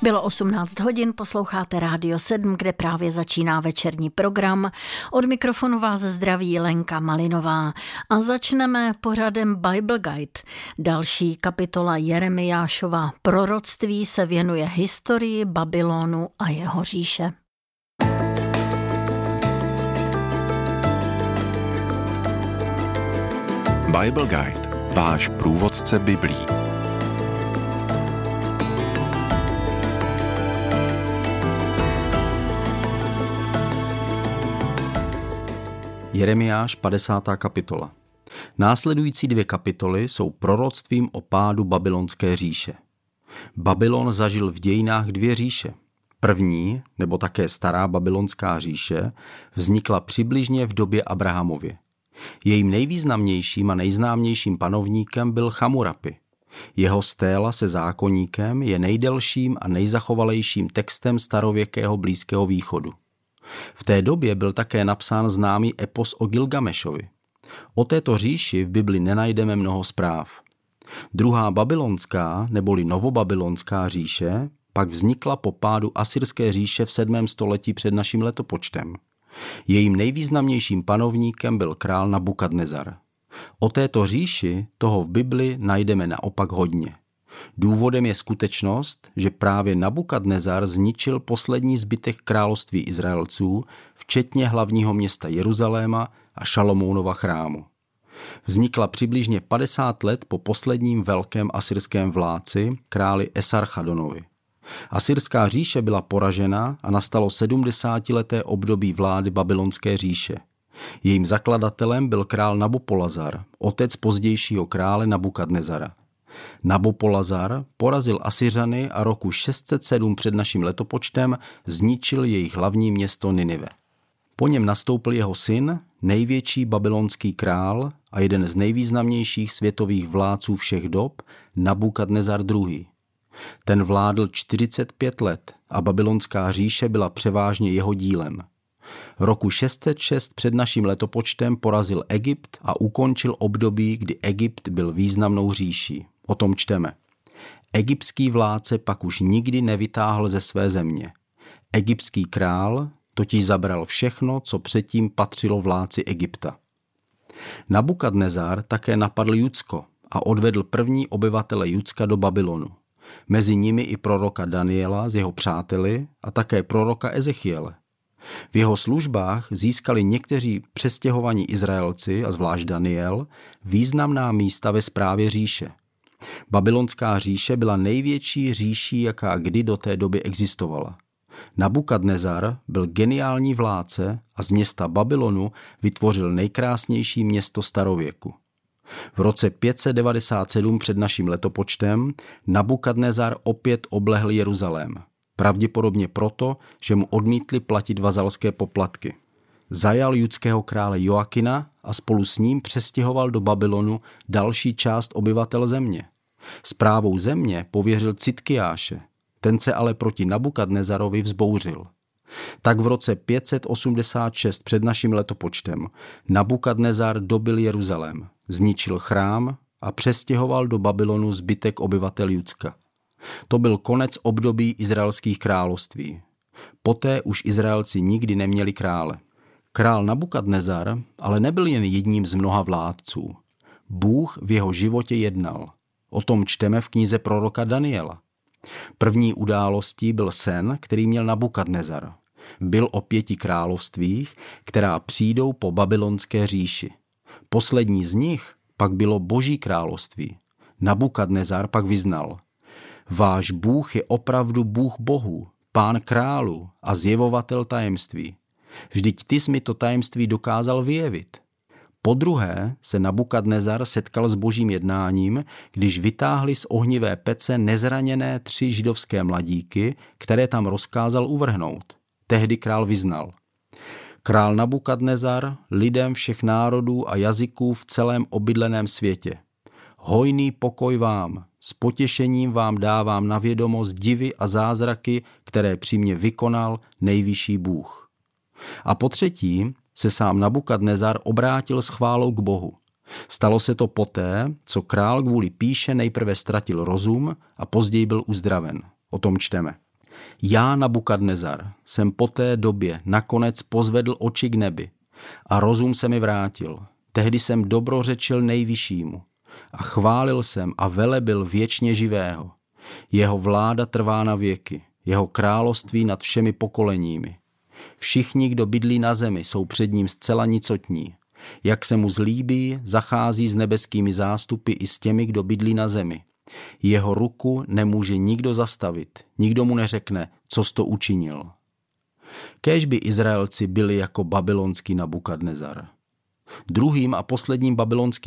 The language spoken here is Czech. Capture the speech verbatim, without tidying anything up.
Bylo osmnáct hodin, posloucháte Rádio sedm, kde právě začíná večerní program. Od mikrofonu vás zdraví Lenka Malinová a začneme pořadem Bible Guide. Další kapitola Jeremiášova proroctví se věnuje historii Babylonu a jeho říše. Bible Guide, váš průvodce Biblí. Jeremiáš padesátá kapitola. Následující dvě kapitoly jsou proroctvím o pádu babylonské říše. Babylon zažil v dějinách dvě říše. První, nebo také stará babylonská říše, vznikla přibližně v době Abrahamově. Jejím nejvýznamnějším a nejznámějším panovníkem byl Chamurapi. Jeho stéla se zákoníkem je nejdelším a nejzachovalejším textem starověkého Blízkého východu. V té době byl také napsán známý epos o Gilgamešovi. O této říši v Bibli nenajdeme mnoho zpráv. Druhá babylonská neboli novobabylonská říše pak vznikla po pádu Asyrské říše v sedmém století před naším letopočtem. Jejím nejvýznamnějším panovníkem byl král Nabukadnezar. O této říši toho v Bibli najdeme naopak hodně. Důvodem je skutečnost, že právě Nabukadnezar zničil poslední zbytek království Izraelců, včetně hlavního města Jeruzaléma a Šalomounova chrámu. Vznikla přibližně padesát let po posledním velkém asyrském vládci, králi Esarchadonovi. Asyrská říše byla poražena a nastalo sedmdesátileté období vlády babylonské říše. Jejím zakladatelem byl král Nabopolazar, otec pozdějšího krále Nabukadnezara. Nabopolazar porazil Asyřany a roku šest set sedm před naším letopočtem zničil jejich hlavní město Ninive. Po něm nastoupil jeho syn, největší babylonský král a jeden z nejvýznamnějších světových vládců všech dob, Nabukadnezar druhý. Ten vládl čtyřicet pět let a babylonská říše byla převážně jeho dílem. Roku šest set šest před naším letopočtem porazil Egypt a ukončil období, kdy Egypt byl významnou říší. O tom čteme. Egyptský vládce pak už nikdy nevytáhl ze své země. Egyptský král totiž zabral všechno, co předtím patřilo vládci Egypta. Nabukadnezar také napadl Judsko a odvedl první obyvatele Judska do Babylonu. Mezi nimi i proroka Daniela s jeho přáteli a také proroka Ezechiele. V jeho službách získali někteří přestěhovaní Izraelci, a zvlášť Daniel, významná místa ve správě říše. Babylonská říše byla největší říší, jaká kdy do té doby existovala. Nabukadnezar byl geniální vládce a z města Babylonu vytvořil nejkrásnější město starověku. V roce pět set devadesát sedm před naším letopočtem Nabukadnezar opět oblehl Jeruzalém. Pravděpodobně proto, že mu odmítli platit vazalské poplatky. Zajal judského krále Joakina a spolu s ním přestěhoval do Babylonu další část obyvatel země. Správou země pověřil Citkiáše, ten se ale proti Nabukadnezarovi vzbouřil. Tak v roce pět set osmdesát šest před naším letopočtem Nabukadnezar dobyl Jeruzalém, zničil chrám a přestěhoval do Babylonu zbytek obyvatel Judska. To byl konec období izraelských království. Poté už Izraelci nikdy neměli krále. Král Nabukadnezar ale nebyl jen jedním z mnoha vládců. Bůh v jeho životě jednal. O tom čteme v knize proroka Daniela. První událostí byl sen, který měl Nabukadnezar. Byl o pěti královstvích, která přijdou po babylonské říši. Poslední z nich pak bylo Boží království. Nabukadnezar pak vyznal: Váš Bůh je opravdu Bůh bohů, Pán králů a zjevovatel tajemství. Vždyť ty jsi mi to tajemství dokázal vyjevit. Podruhé se Nabukadnezar setkal s božím jednáním, když vytáhli z ohnivé pece nezraněné tři židovské mladíky, které tam rozkázal uvrhnout. Tehdy král vyznal: Král Nabukadnezar, lidem všech národů a jazyků v celém obydleném světě. Hojný pokoj vám, s potěšením vám dávám na vědomost divy a zázraky, které při mně vykonal nejvyšší Bůh. A po třetí se sám Nabukadnezar obrátil s chválou k Bohu. Stalo se to poté, co král kvůli pýše nejprve ztratil rozum a později byl uzdraven. O tom čteme. Já, Nabukadnezar, jsem po té době nakonec pozvedl oči k nebi a rozum se mi vrátil. Tehdy jsem dobrořečil nejvyššímu a chválil jsem a velebil věčně živého. Jeho vláda trvá na věky, jeho království nad všemi pokoleními. Všichni, kdo bydlí na zemi, jsou před ním zcela nicotní. Jak se mu zlíbí, zachází s nebeskými zástupy i s těmi, kdo bydlí na zemi. Jeho ruku nemůže nikdo zastavit, nikdo mu neřekne, co jsi to učinil. Kéž by Izraelci byli jako babylonský Nabukadnezar. Druhým a posledním babylonským